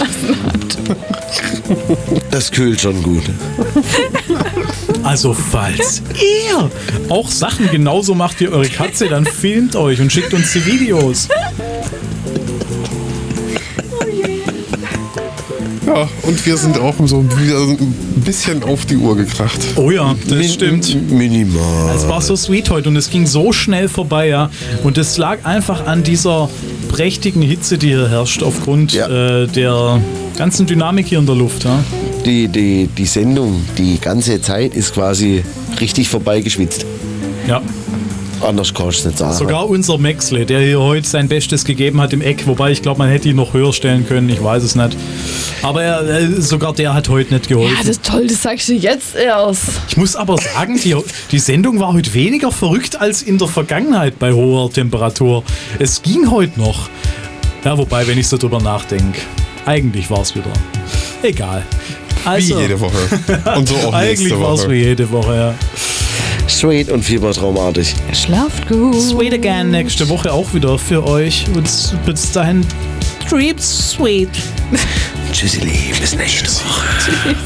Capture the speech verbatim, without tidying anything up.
gelassen hat. Das kühlt schon gut. Also falls ihr auch Sachen genauso macht wie eure Katze, dann filmt euch und schickt uns die Videos. Ja, und wir sind auch so wieder ein bisschen auf die Uhr gekracht. Oh ja, das Min- stimmt. Minimal. Es war so sweet heute und es ging so schnell vorbei, ja. Und es lag einfach an dieser prächtigen Hitze, die hier herrscht, aufgrund Ja. äh, der ganzen Dynamik hier in der Luft. Ja. Die, die, die Sendung, die ganze Zeit ist quasi richtig vorbeigeschwitzt. Ja. Anders kannst du es nicht sagen. Sogar unser Maxle, der hier heute sein Bestes gegeben hat im Eck, wobei ich glaube, man hätte ihn noch höher stellen können, ich weiß es nicht. Aber er, äh, sogar der hat heute nicht geholfen. Ja, das ist toll, das sagst du jetzt erst. Ich muss aber sagen, die, die Sendung war heute weniger verrückt als in der Vergangenheit bei hoher Temperatur. Es ging heute noch. Ja, wobei, wenn ich so drüber nachdenke, eigentlich war es wieder egal. Also, Wie jede Woche. Und so auch eigentlich nächste war es Woche. wie jede Woche, ja. Sweet und fiebertraumartig. Schlaft gut. Sweet again nächste Woche auch wieder für euch. Und bis dahin, Dream sweet. Tschüsseli, bis nächste Woche.